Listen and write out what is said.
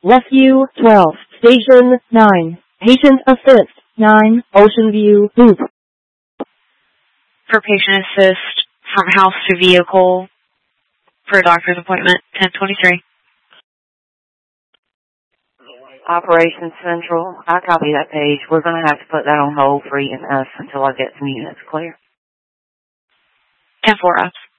Rescue 12, Station 9, Patient Assist 9, Ocean View Loop. For patient assist, from house to vehicle, for a doctor's appointment, 1023. Operations Central, I copy that page. We're going to have to put that on hold for EMS until I get some units clear. 10-4 up.